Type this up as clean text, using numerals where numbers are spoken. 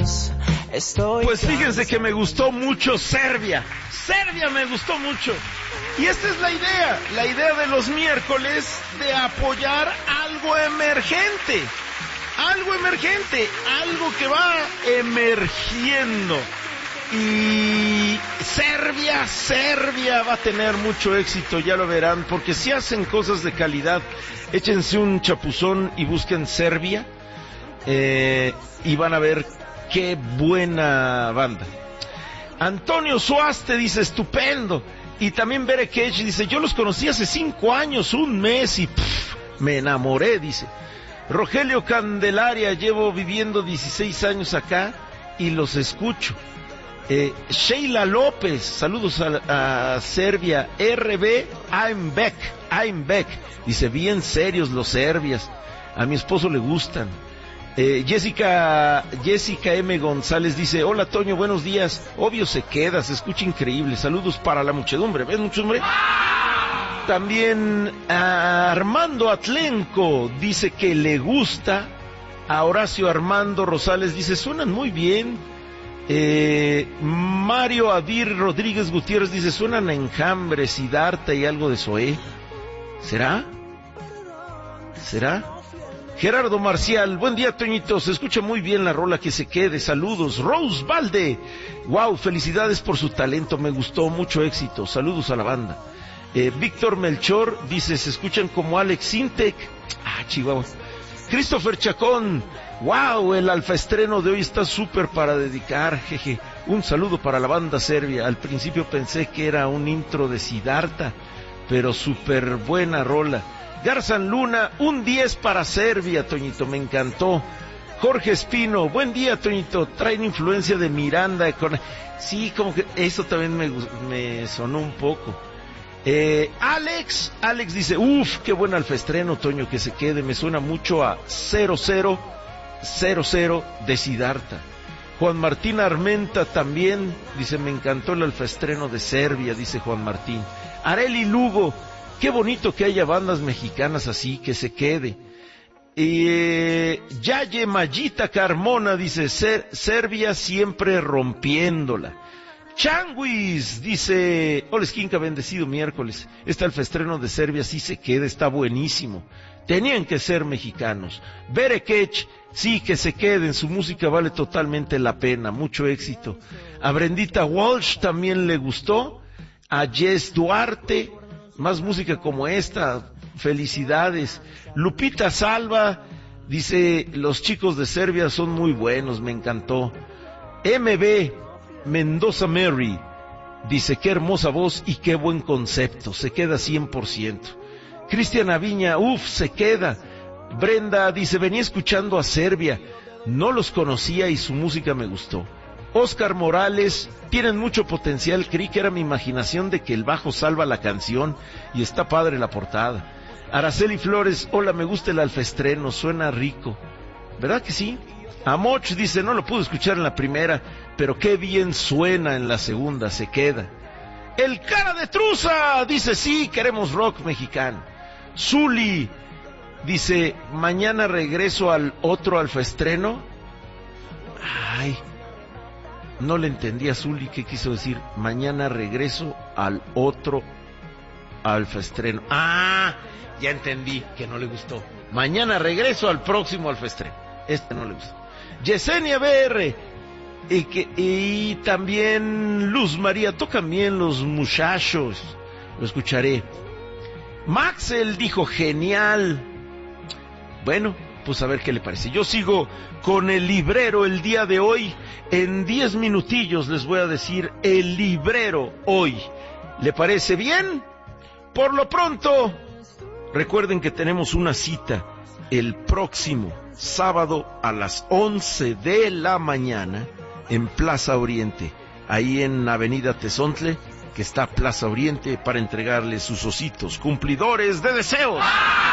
Pues fíjense que me gustó mucho Serbia. Serbia me gustó mucho. Y esta es la idea de los miércoles, de apoyar algo emergente, algo que va emergiendo. Y Serbia va a tener mucho éxito, ya lo verán, porque si hacen cosas de calidad, échense un chapuzón y busquen Serbia, y van a ver qué buena banda. Antonio Suaste dice, estupendo. Y también Bere Cage dice, yo los conocí hace 5 años, un mes, y me enamoré, dice. Rogelio Candelaria, llevo viviendo 16 años acá y los escucho. Sheila López, saludos a Serbia. RB, I'm back. Dice, bien serios los serbias, a mi esposo le gustan. Jessica M. González dice, hola Toño, buenos días. Obvio se queda, se escucha increíble. Saludos para la muchedumbre. ¿Ves, muchedumbre? También Armando Atlenco dice que le gusta. A Horacio Armando Rosales dice, suenan muy bien. Mario Adir Rodríguez Gutiérrez dice, suenan a Enjambre, Siddhartha y algo de Zoé. ¿Será? Gerardo Marcial, buen día Toñito, se escucha muy bien la rola, que se quede, saludos. Rose Valde, wow, felicidades por su talento, me gustó, mucho éxito, saludos a la banda. Víctor Melchor dice, se escuchan como Alex Sintek, Chihuahua. Christopher Chacón, wow, el alfaestreno de hoy está súper para dedicar, jeje. Un saludo para la banda Serbia, al principio pensé que era un intro de Siddhartha, pero súper buena rola. Garzan Luna, un 10 para Serbia, Toñito, me encantó. Jorge Espino, buen día, Toñito, traen influencia de Miranda. Sí, como que eso también me sonó un poco. Alex dice, qué buen alfaestreno, Toño, que se quede, me suena mucho a 0000 de Siddhartha. Juan Martín Armenta también dice, me encantó el alfaestreno de Serbia, dice Juan Martín. Areli Lugo, qué bonito que haya bandas mexicanas así, que se quede. Yaye Mayita Carmona dice, Serbia siempre rompiéndola. Changuis dice, hola Esquinca, bendecido miércoles. Este alfaestreno de Serbia sí se queda, está buenísimo. Tenían que ser mexicanos. Bere Cage, sí, que se queden, su música vale totalmente la pena, mucho éxito. A Brendita Walsh también le gustó. A Jess Duarte, más música como esta, felicidades. Lupita Salva dice, los chicos de Serbia son muy buenos, me encantó. MB Mendoza Mary dice, qué hermosa voz y qué buen concepto, se queda 100%. Cristian Aviña, se queda. Brenda dice, venía escuchando a Serbia, no los conocía y su música me gustó. Oscar Morales, tienen mucho potencial, creí que era mi imaginación de que el bajo salva la canción y está padre la portada. Araceli Flores, hola, me gusta el alfaestreno, suena rico. ¿Verdad que sí? Amoch dice, no lo pude escuchar en la primera, pero qué bien suena en la segunda, se queda. El cara de truza dice, sí, queremos rock mexicano. Zuli dice, mañana regreso al otro alfaestreno. No le entendí a Zuli qué quiso decir. Mañana regreso al otro alfaestreno. Ya entendí que no le gustó. Mañana regreso al próximo alfaestreno. Este no le gustó. Yesenia BR. Y también Luz María. Tocan bien los muchachos. Lo escucharé. Maxel dijo, genial. Bueno, pues a ver qué le parece. Yo sigo con el librero el día de hoy. En 10 minutillos les voy a decir el librero hoy. ¿Le parece bien? Por lo pronto, recuerden que tenemos una cita el próximo sábado a las 11 de la mañana en Plaza Oriente, ahí en Avenida Tezontle, que está Plaza Oriente, para entregarles sus ositos cumplidores de deseos.